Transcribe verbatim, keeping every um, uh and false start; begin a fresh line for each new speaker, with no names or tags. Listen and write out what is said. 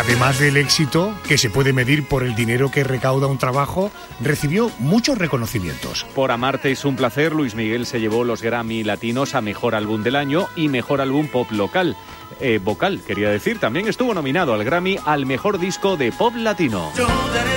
Además del éxito, que se puede medir por el dinero que recauda un trabajo, recibió muchos reconocimientos.
Por Amarte es un placer, Luis Miguel se llevó los Grammy Latinos a Mejor Álbum del Año y Mejor Álbum Pop Local. Eh, vocal, quería decir, también estuvo nominado al Grammy al Mejor Disco de Pop Latino.